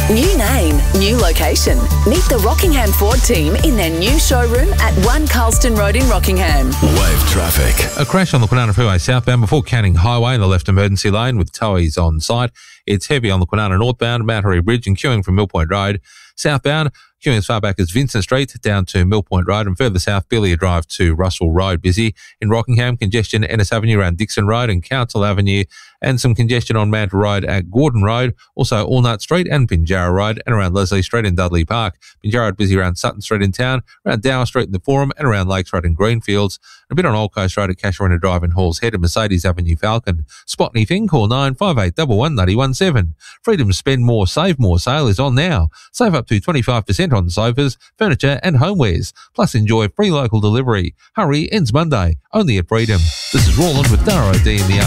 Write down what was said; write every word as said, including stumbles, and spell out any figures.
New name, new location. Meet the Rockingham Ford team in their new showroom at one Carlston Road in Rockingham. Wave traffic. A crash on the Kwinana Freeway southbound before Canning Highway in the left emergency lane with towies on site. It's heavy on the Kwinana northbound, Mount Harry Bridge and queuing from Mill Point Road. Southbound, queuing as far back as Vincent Street down to Mill Point Road and further south, Billia Drive to Russell Road. Busy in Rockingham, congestion Ennis Avenue around Dixon Road and Council Avenue, and some congestion on Mantle Road at Gordon Road, also Allnut Street and Pinjarra Road, and around Leslie Street in Dudley Park. Pinjarra Road busy around Sutton Street in town, around Dower Street in the Forum, and around Lakes Road in Greenfields. A bit on Old Coast Road at Casuarina Drive in Halls Head and Mercedes Avenue Falcon. Spot anything, call nine five eight one one, nine one seven. Freedom Spend More, Save More sale is on now. Save up to twenty-five percent on sofas, furniture and homewares. Plus enjoy free local delivery. Hurry, ends Monday. Only at Freedom. This is Roland with Dara O'D in the